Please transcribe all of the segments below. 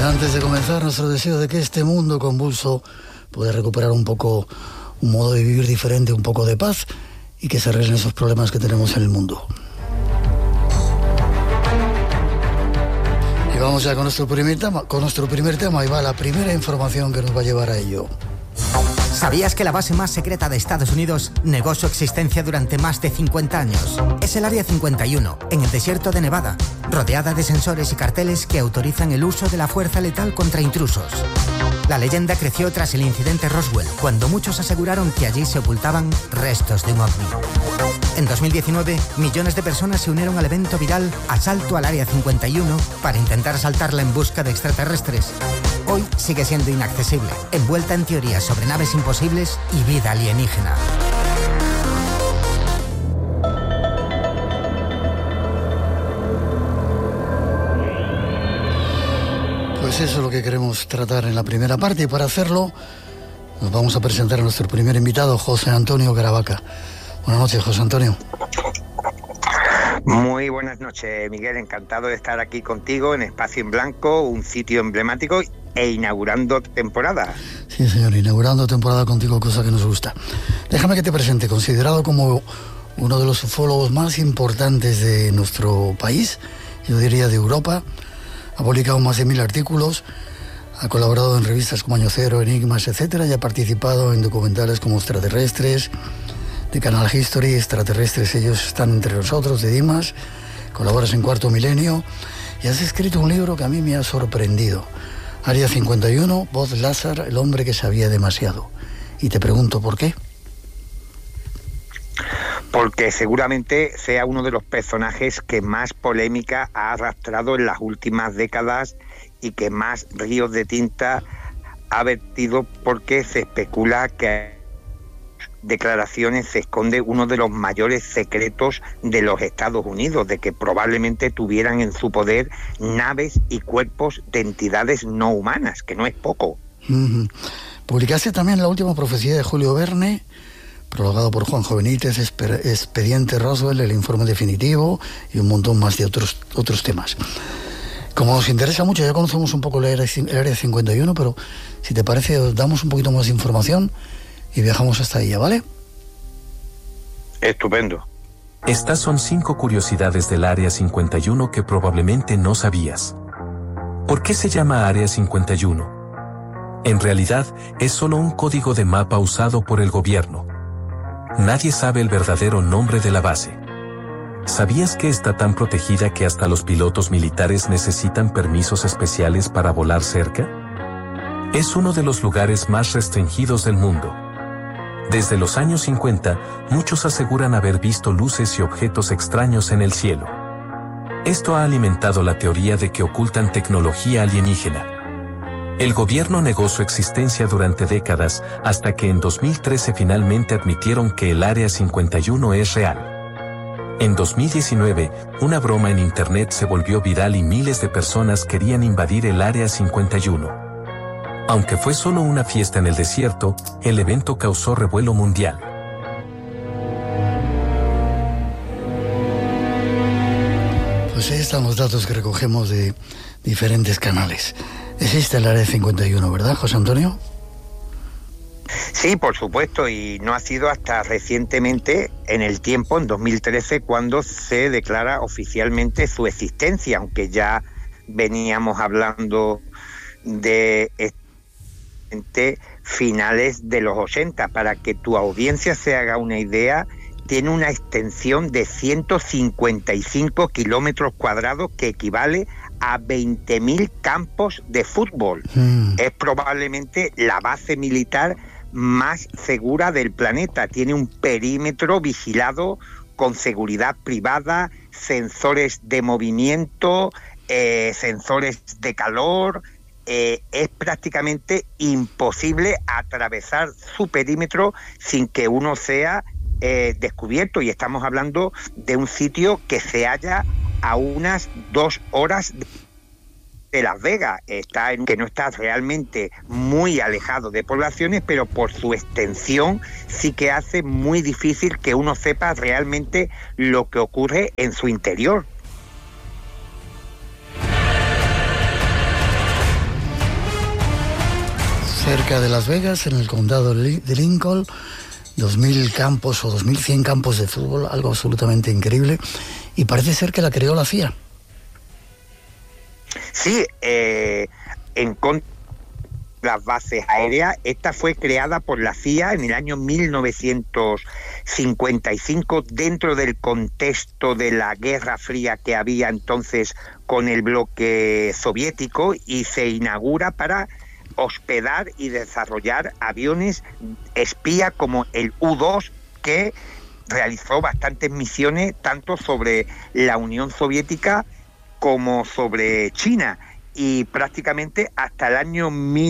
antes de comenzar, nuestro deseo de que este mundo convulso pueda recuperar un poco un modo de vivir diferente, un poco de paz y que se arreglen esos problemas que tenemos en el mundo. Y vamos ya con nuestro primer tema, y va la primera información que nos va a llevar a ello. ¿Sabías que la base más secreta de Estados Unidos negó su existencia durante más de 50 años? Es el Área 51, en el desierto de Nevada, rodeada de sensores y carteles que autorizan el uso de la fuerza letal contra intrusos. La leyenda creció tras el incidente Roswell, cuando muchos aseguraron que allí se ocultaban restos de un ovni. En 2019, millones de personas se unieron al evento viral Asalto al Área 51 para intentar asaltarla en busca de extraterrestres. Hoy sigue siendo inaccesible, envuelta en teorías sobre naves imposibles y vida alienígena. Pues eso es lo que queremos tratar en la primera parte, y para hacerlo nos vamos a presentar a nuestro primer invitado, José Antonio Caravaca. Buenas noches, José Antonio. Muy buenas noches, Miguel. Encantado de estar aquí contigo en Espacio en Blanco, un sitio emblemático e inaugurando temporada. Sí, señor, inaugurando temporada contigo, cosa que nos gusta. Déjame que te presente, considerado como uno de los ufólogos más importantes de nuestro país, yo diría de Europa. Ha publicado más de 1000 artículos, ha colaborado en revistas como Año Cero, Enigmas, etcétera, y ha participado en documentales como Extraterrestres, de Canal History, Extraterrestres, ellos están entre nosotros, de Dimas. Colaboras en Cuarto Milenio y has escrito un libro que a mí me ha sorprendido. Área 51, Bob Lazar, el hombre que sabía demasiado. Y te pregunto, ¿por qué? Porque seguramente sea uno de los personajes que más polémica ha arrastrado en las últimas décadas y que más ríos de tinta ha vertido, porque se especula que declaraciones se esconde uno de los mayores secretos de los Estados Unidos, de que probablemente tuvieran en su poder naves y cuerpos de entidades no humanas, que no es poco. Publicaste también La última profecía de Julio Verne, prologado por Juanjo Benítez, Expediente Roswell, El informe definitivo y un montón más de otros temas. Como nos interesa mucho, ya conocemos un poco el Área 51, pero si te parece, os damos un poquito más de información y viajamos hasta ella, ¿vale? Estupendo. Estas son 5 curiosidades del Área 51 que probablemente no sabías. ¿Por qué se llama Área 51? En realidad, es solo un código de mapa usado por el gobierno. Nadie sabe el verdadero nombre de la base. ¿Sabías que está tan protegida que hasta los pilotos militares necesitan permisos especiales para volar cerca? Es uno de los lugares más restringidos del mundo. Desde los años 50, muchos aseguran haber visto luces y objetos extraños en el cielo. Esto ha alimentado la teoría de que ocultan tecnología alienígena. El gobierno negó su existencia durante décadas, hasta que en 2013 finalmente admitieron que el Área 51 es real. En 2019, una broma en internet se volvió viral y miles de personas querían invadir el Área 51. Aunque fue solo una fiesta en el desierto, el evento causó revuelo mundial. Pues ahí están los datos que recogemos de diferentes canales. Existe el Área 51, ¿verdad, José Antonio? Sí, por supuesto, y no ha sido hasta recientemente, en el tiempo, en 2013, cuando se declara oficialmente su existencia, aunque ya veníamos hablando de finales de los 80. Para que tu audiencia se haga una idea, tiene una extensión de 155 kilómetros cuadrados, que equivale a 20.000 campos de fútbol. Es probablemente la base militar más segura del planeta. Tiene un perímetro vigilado con seguridad privada, sensores de movimiento, sensores de calor. Es prácticamente imposible atravesar su perímetro sin que uno sea descubierto, y estamos hablando de un sitio que se halla a unas 2 horas de Las Vegas. Que no está realmente muy alejado de poblaciones, pero por su extensión sí que hace muy difícil que uno sepa realmente lo que ocurre en su interior. cerca de Las Vegas, en el condado de Lincoln, 2.000 campos o 2.100 campos de fútbol, algo absolutamente increíble, y parece ser que la creó la CIA. Sí, en contra de las bases aéreas, esta fue creada por la CIA en el año 1955 dentro del contexto de la Guerra Fría que había entonces con el bloque soviético, y se inaugura para hospedar y desarrollar aviones espía como el U-2, que realizó bastantes misiones tanto sobre la Unión Soviética como sobre China, y prácticamente hasta el año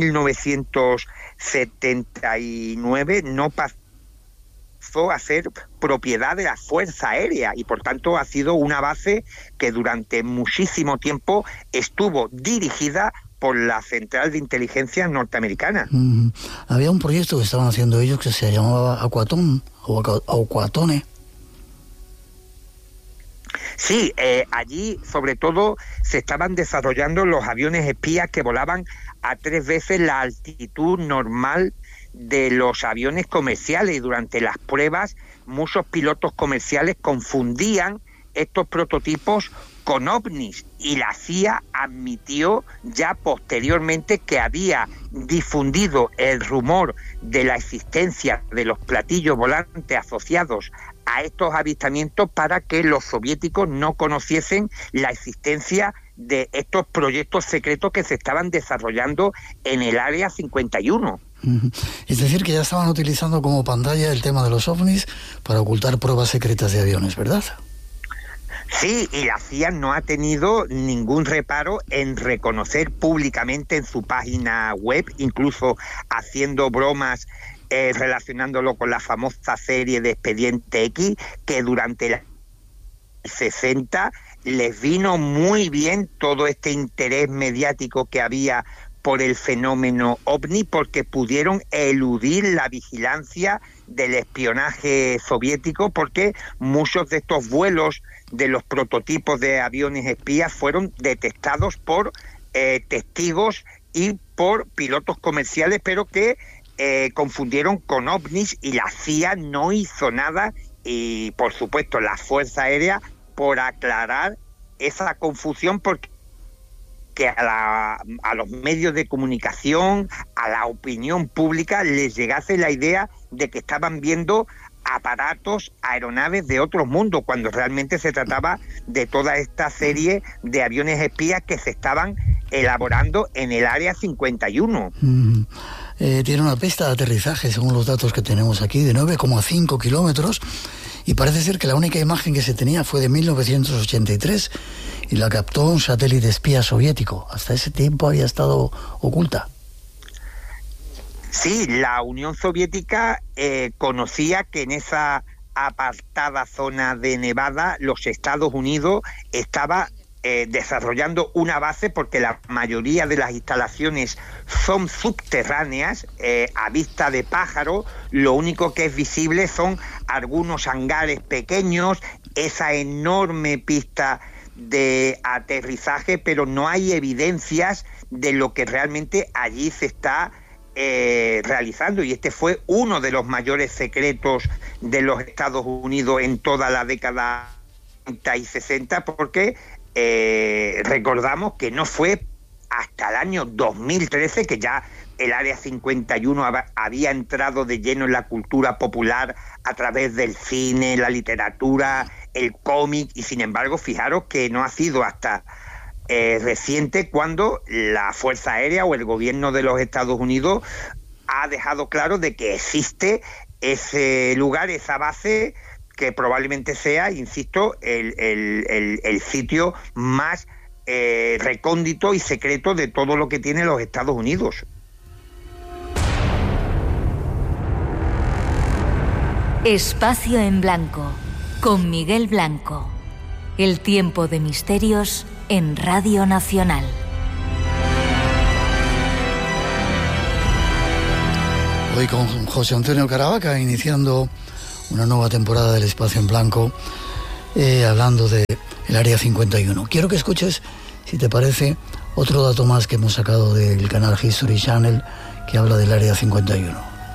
1979 no pasó a ser propiedad de la Fuerza Aérea, y por tanto ha sido una base que durante muchísimo tiempo estuvo dirigida por la Central de Inteligencia norteamericana. Había un proyecto que estaban haciendo ellos que se llamaba Aquatone o Aquatone. Sí, allí sobre todo se estaban desarrollando los aviones espías que volaban a 3 veces la altitud normal de los aviones comerciales, y durante las pruebas muchos pilotos comerciales confundían estos prototipos con ovnis, y la CIA admitió ya posteriormente que había difundido el rumor de la existencia de los platillos volantes asociados a estos avistamientos para que los soviéticos no conociesen la existencia de estos proyectos secretos que se estaban desarrollando en el Área 51. Es decir, que ya estaban utilizando como pantalla el tema de los ovnis para ocultar pruebas secretas de aviones, ¿verdad? Sí, y la CIA no ha tenido ningún reparo en reconocer públicamente en su página web, incluso haciendo bromas relacionándolo con la famosa serie de Expediente X, que durante los 60 les vino muy bien todo este interés mediático que había por el fenómeno ovni, porque pudieron eludir la vigilancia del espionaje soviético, porque muchos de estos vuelos de los prototipos de aviones espías fueron detectados por testigos y por pilotos comerciales, pero que confundieron con ovnis, y la CIA no hizo nada, y por supuesto la Fuerza Aérea, por aclarar esa confusión, porque que a los medios de comunicación, a la opinión pública, les llegase la idea de que estaban viendo aparatos, aeronaves de otros mundos, cuando realmente se trataba de toda esta serie de aviones espías que se estaban elaborando en el Área 51. Tiene una pista de aterrizaje, según los datos que tenemos aquí, de 9,5 kilómetros, y parece ser que la única imagen que se tenía fue de 1983 y la captó un satélite espía soviético. Hasta ese tiempo había estado oculta. Sí, la Unión Soviética conocía que en esa apartada zona de Nevada los Estados Unidos estaba desarrollando una base, porque la mayoría de las instalaciones son subterráneas, a vista de pájaro. Lo único que es visible son algunos hangares pequeños, esa enorme pista de aterrizaje, pero no hay evidencias de lo que realmente allí se está realizando, y este fue uno de los mayores secretos de los Estados Unidos en toda la década 50 y 60, porque recordamos que no fue hasta el año 2013 que ya el Área 51 había entrado de lleno en la cultura popular a través del cine, la literatura, el cómic, y sin embargo, fijaros que no ha sido hasta reciente cuando la Fuerza Aérea o el gobierno de los Estados Unidos ha dejado claro de que existe ese lugar, esa base, que probablemente sea, insisto, el sitio más recóndito y secreto de todo lo que tiene los Estados Unidos. Espacio en Blanco, con Miguel Blanco. El tiempo de misterios en Radio Nacional. Hoy con José Antonio Caravaca, iniciando una nueva temporada del Espacio en Blanco, hablando de el Área 51. Quiero que escuches, si te parece, otro dato más que hemos sacado del canal History Channel, que habla del Área 51.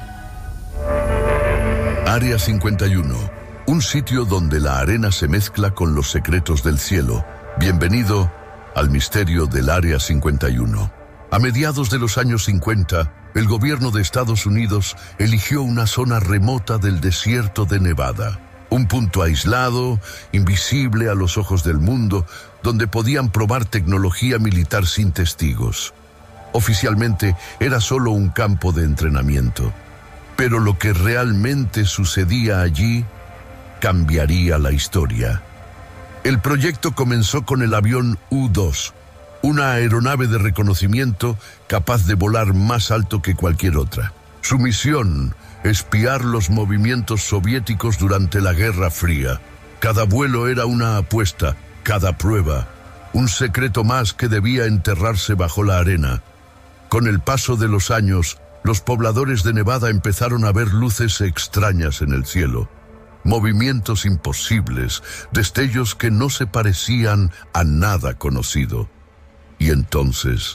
Área 51, un sitio donde la arena se mezcla con los secretos del cielo. Bienvenido al misterio del Área 51. A mediados de los años 50, el gobierno de Estados Unidos eligió una zona remota del desierto de Nevada. Un punto aislado, invisible a los ojos del mundo, donde podían probar tecnología militar sin testigos. Oficialmente era solo un campo de entrenamiento. Pero lo que realmente sucedía allí cambiaría la historia. El proyecto comenzó con el avión U-2, una aeronave de reconocimiento capaz de volar más alto que cualquier otra. Su misión, espiar los movimientos soviéticos durante la Guerra Fría. Cada vuelo era una apuesta, cada prueba, un secreto más que debía enterrarse bajo la arena. Con el paso de los años, los pobladores de Nevada empezaron a ver luces extrañas en el cielo. Movimientos imposibles, destellos que no se parecían a nada conocido. Y entonces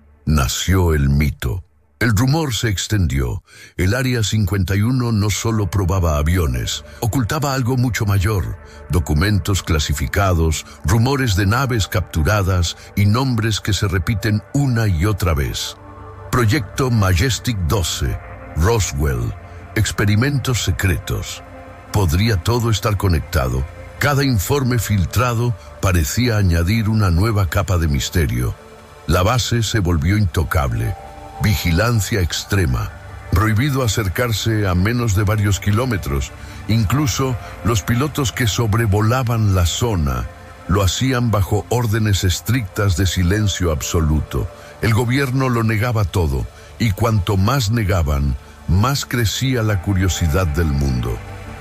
nació el mito. El rumor se extendió. El Área 51 no solo probaba aviones, ocultaba algo mucho mayor: documentos clasificados, rumores de naves capturadas y nombres que se repiten una y otra vez. Proyecto Majestic 12, Roswell, experimentos secretos. ¿Podría todo estar conectado? Cada informe filtrado parecía añadir una nueva capa de misterio. La base se volvió intocable. Vigilancia extrema. Prohibido acercarse a menos de varios kilómetros. Incluso los pilotos que sobrevolaban la zona lo hacían bajo órdenes estrictas de silencio absoluto. El gobierno lo negaba todo, y cuanto más negaban, más crecía la curiosidad del mundo.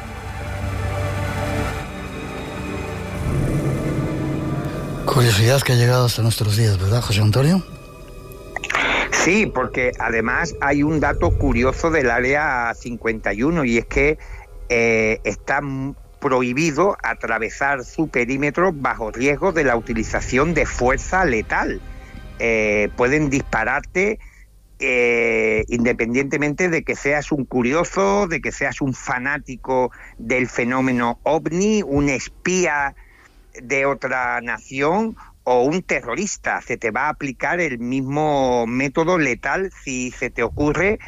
Curiosidad que ha llegado hasta nuestros días, ¿verdad, José Antonio? Sí, porque además hay un dato curioso del Área 51, y es que está prohibido atravesar su perímetro bajo riesgo de la utilización de fuerza letal. Pueden dispararte independientemente de que seas un curioso, de que seas un fanático del fenómeno OVNI, un espía de otra nación o un terrorista. Se te va a aplicar el mismo método letal si se te ocurre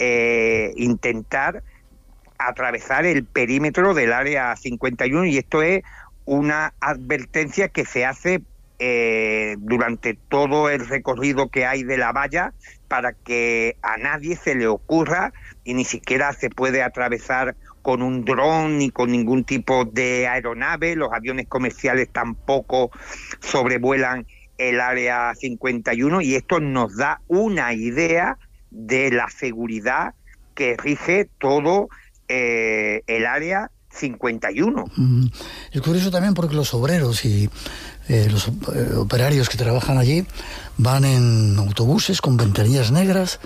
intentar atravesar el perímetro del Área 51, y esto es una advertencia que se hace durante todo el recorrido que hay de la valla, para que a nadie se le ocurra, y ni siquiera se puede atravesar con un dron ni con ningún tipo de aeronave. Los aviones comerciales tampoco sobrevuelan el Área 51, y esto nos da una idea de la seguridad que rige todo el Área 51. Es curioso también porque los obreros y los operarios que trabajan allí van en autobuses con ventanillas negras.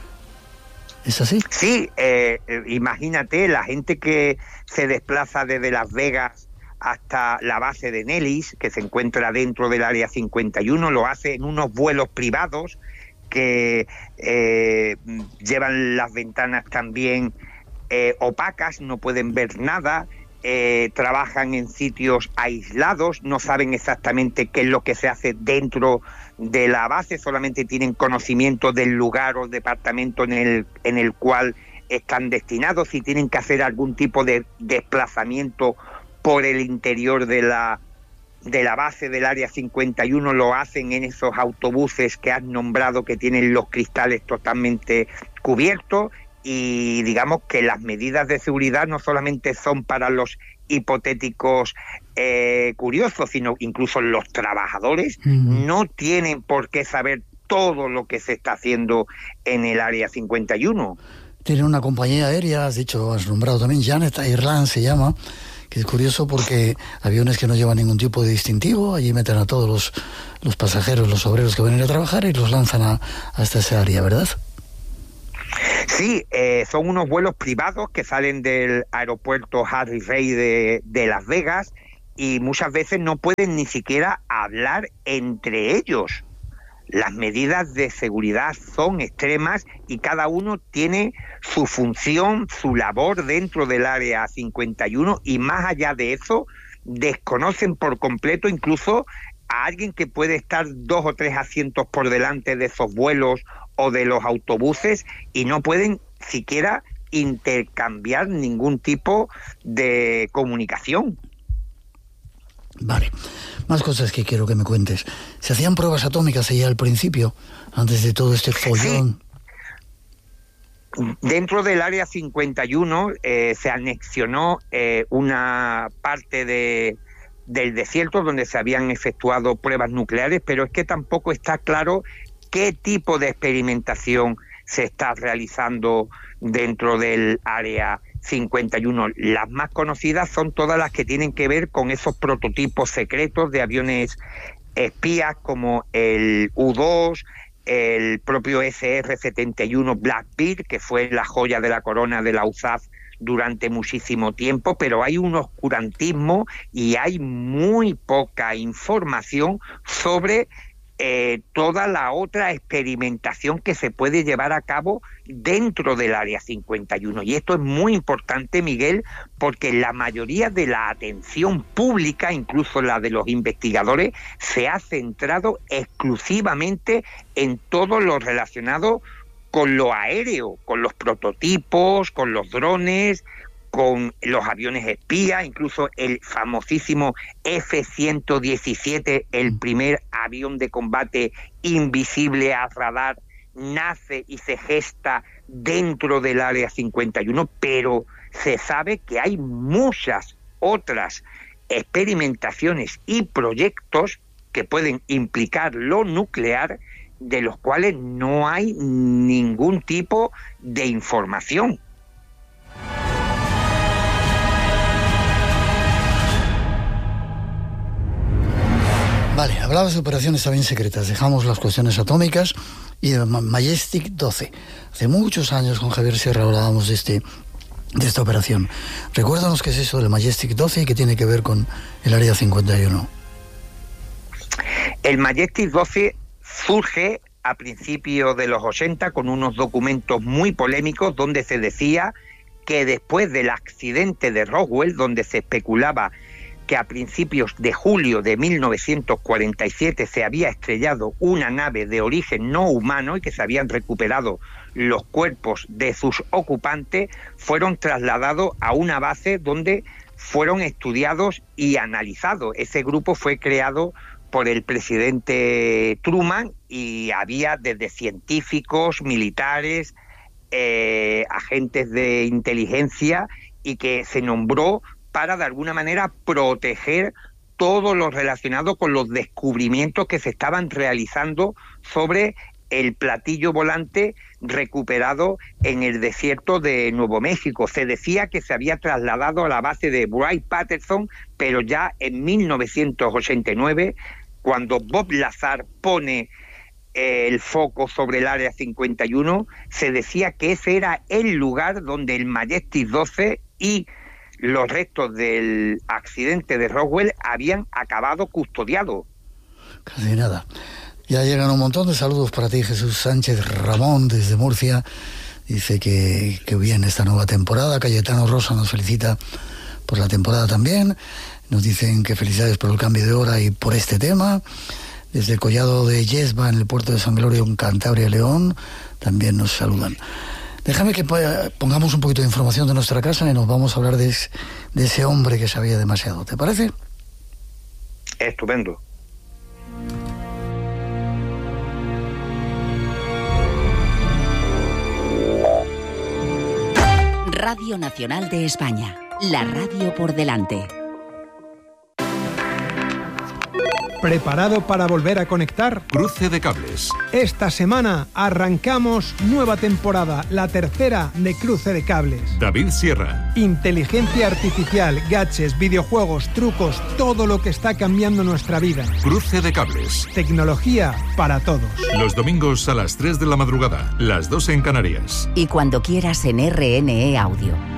¿Es así? Sí, imagínate la gente que se desplaza desde Las Vegas hasta la base de Nellis, que se encuentra dentro del Área 51, lo hace en unos vuelos privados que llevan las ventanas también opacas, no pueden ver nada. Trabajan en sitios aislados, no saben exactamente qué es lo que se hace dentro de la base, solamente tienen conocimiento del lugar o departamento en el cual están destinados. Si tienen que hacer algún tipo de desplazamiento por el interior de la base del Área 51, lo hacen en esos autobuses que has nombrado, que tienen los cristales totalmente cubiertos. Y digamos que las medidas de seguridad no solamente son para los hipotéticos curiosos, sino incluso los trabajadores no tienen por qué saber todo lo que se está haciendo en el Área 51. Tiene una compañía aérea, has nombrado también, Janet Airlines se llama, que es curioso porque aviones que no llevan ningún tipo de distintivo, allí meten a todos los pasajeros, los obreros que van a ir a trabajar, y los lanzan hasta esa área, ¿verdad? Sí, son unos vuelos privados que salen del aeropuerto Harry Reid de Las Vegas, y muchas veces no pueden ni siquiera hablar entre ellos. Las medidas de seguridad son extremas y cada uno tiene su función, su labor dentro del área 51, y más allá de eso, desconocen por completo incluso a alguien que puede estar 2 o 3 asientos por delante de esos vuelos o de los autobuses, y no pueden siquiera intercambiar ningún tipo de comunicación. Vale, más cosas que quiero que me cuentes. ¿Se hacían pruebas atómicas allá al principio, antes de todo este follón? Sí. Dentro del área 51 se anexionó una parte del desierto donde se habían efectuado pruebas nucleares, pero es que tampoco está claro qué tipo de experimentación se está realizando dentro del área 51. Las más conocidas son todas las que tienen que ver con esos prototipos secretos de aviones espías como el U-2, el propio SR-71 Blackbeard, que fue la joya de la corona de la USAF durante muchísimo tiempo, pero hay un oscurantismo y hay muy poca información sobre toda la otra experimentación que se puede llevar a cabo dentro del área 51. Y esto es muy importante, Miguel, porque la mayoría de la atención pública, incluso la de los investigadores, se ha centrado exclusivamente en todo lo relacionado con lo aéreo, con los prototipos, con los drones, con los aviones espía, incluso el famosísimo F-117, el primer avión de combate invisible a radar, nace y se gesta dentro del área 51, pero se sabe que hay muchas otras experimentaciones y proyectos que pueden implicar lo nuclear, de los cuales no hay ningún tipo de información. Vale, hablabas de operaciones también secretas, dejamos las cuestiones atómicas y de Majestic 12. Hace muchos años con Javier Sierra hablábamos de esta operación. Recuérdanos qué es eso del Majestic 12 y qué tiene que ver con el Área 51. El Majestic 12 surge a principios de los 80 con unos documentos muy polémicos donde se decía que después del accidente de Roswell, donde se especulaba que a principios de julio de 1947 se había estrellado una nave de origen no humano y que se habían recuperado los cuerpos de sus ocupantes, fueron trasladados a una base donde fueron estudiados y analizados. Ese grupo fue creado por el presidente Truman y había desde científicos, militares, agentes de inteligencia, y que se nombró para de alguna manera proteger todo lo relacionado con los descubrimientos que se estaban realizando sobre el platillo volante recuperado en el desierto de Nuevo México. Se decía que se había trasladado a la base de Wright-Patterson, pero ya en 1989, cuando Bob Lazar pone el foco sobre el Área 51, se decía que ese era el lugar donde el Majestic 12 y los restos del accidente de Roswell habían acabado custodiados. Casi nada. Ya llegan un montón de saludos para ti, Jesús Sánchez Ramón, desde Murcia. Dice que bien esta nueva temporada. Cayetano Rosa nos felicita por la temporada también. Nos dicen que felicidades por el cambio de hora y por este tema. Desde el collado de Yesba, en el puerto de San Gregorio, en Cantabria, León, también nos saludan. Déjame que pongamos un poquito de información de nuestra casa y nos vamos a hablar de ese hombre que sabía demasiado. ¿Te parece? Estupendo. Radio Nacional de España, la radio por delante. ¿Preparado para volver a conectar? Cruce de cables. Esta semana arrancamos nueva temporada, la tercera de Cruce de Cables. David Sierra. Inteligencia artificial, gadgets, videojuegos, trucos, todo lo que está cambiando nuestra vida. Cruce de cables. Tecnología para todos. Los domingos a las 3 de la madrugada, las 2 en Canarias. Y cuando quieras en RNE Audio.